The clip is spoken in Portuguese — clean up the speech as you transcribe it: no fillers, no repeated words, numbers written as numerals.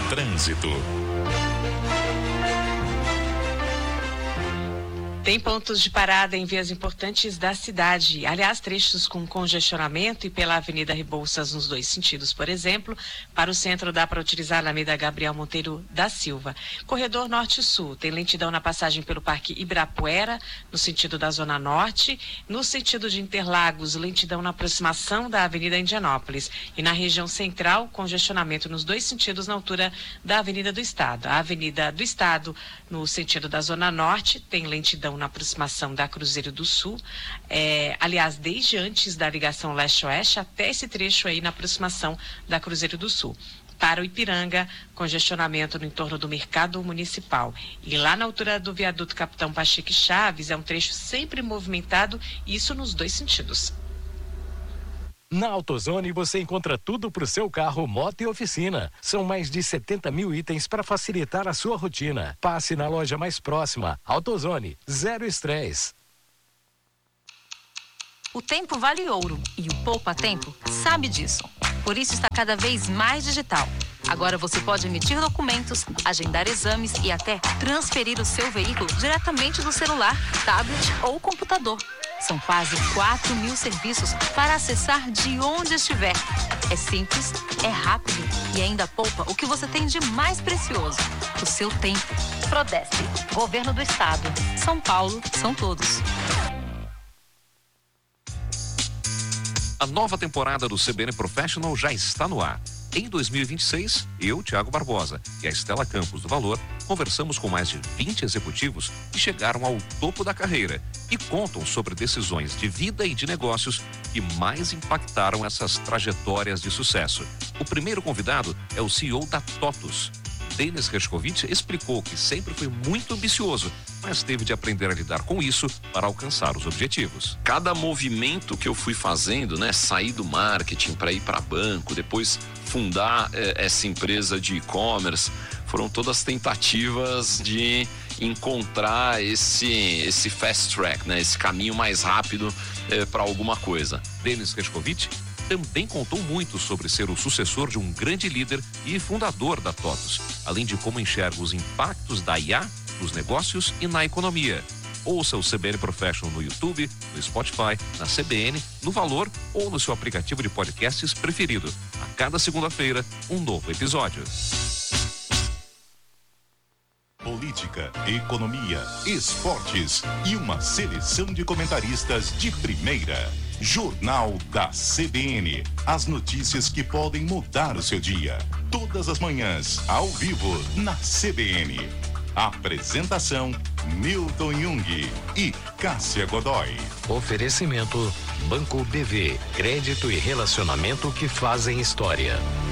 Trânsito. Tem pontos de parada em vias importantes da cidade. Aliás, trechos com congestionamento e pela Avenida Rebouças nos dois sentidos, por exemplo. Para o centro dá para utilizar a Alameda Gabriel Monteiro da Silva. Corredor Norte-Sul tem lentidão na passagem pelo Parque Ibirapuera, no sentido da Zona Norte. No sentido de Interlagos, lentidão na aproximação da Avenida Indianópolis. E na região central, congestionamento nos dois sentidos na altura da Avenida do Estado. A Avenida do Estado, no sentido da Zona Norte, tem lentidão na aproximação da Cruzeiro do Sul, aliás, desde antes da ligação leste-oeste até esse trecho aí na aproximação da Cruzeiro do Sul. Para o Ipiranga, congestionamento no entorno do Mercado Municipal. E lá na altura do viaduto Capitão Pacheco Chaves, é um trecho sempre movimentado, isso nos dois sentidos. Na AutoZone você encontra tudo para o seu carro, moto e oficina. São mais de 70 mil itens para facilitar a sua rotina. Passe na loja mais próxima. AutoZone, zero estresse. O tempo vale ouro e o Poupa Tempo sabe disso. Por isso está cada vez mais digital. Agora você pode emitir documentos, agendar exames e até transferir o seu veículo diretamente do celular, tablet ou computador. São quase 4 mil serviços para acessar de onde estiver. É simples, é rápido e ainda poupa o que você tem de mais precioso, o seu tempo. Prodesp, Governo do Estado. São Paulo, são todos. A nova temporada do CBN Professional já está no ar. Em 2026, eu, Thiago Barbosa e a Estela Campos do Valor, conversamos com mais de 20 executivos que chegaram ao topo da carreira e contam sobre decisões de vida e de negócios que mais impactaram essas trajetórias de sucesso. O primeiro convidado é o CEO da TOTUS. Denis Hershkovich explicou que sempre foi muito ambicioso, mas teve de aprender a lidar com isso para alcançar os objetivos. Cada movimento que eu fui fazendo, né, sair do marketing para ir para banco, depois fundar essa empresa de e-commerce, foram todas tentativas de encontrar esse fast track, né, esse caminho mais rápido para alguma coisa. Denis Hershkovich também contou muito sobre ser o sucessor de um grande líder e fundador da TOTUS, além de como enxerga os impactos da IA nos negócios e na economia. Ouça o CBN Professional no YouTube, no Spotify, na CBN, no Valor ou no seu aplicativo de podcasts preferido. A cada segunda-feira, um novo episódio. Política, economia, esportes e uma seleção de comentaristas de primeira. Jornal da CBN. As notícias que podem mudar o seu dia. Todas as manhãs, ao vivo, na CBN. Apresentação: Milton Jung e Cássia Godoy. Oferecimento: Banco BV. Crédito e relacionamento que fazem história.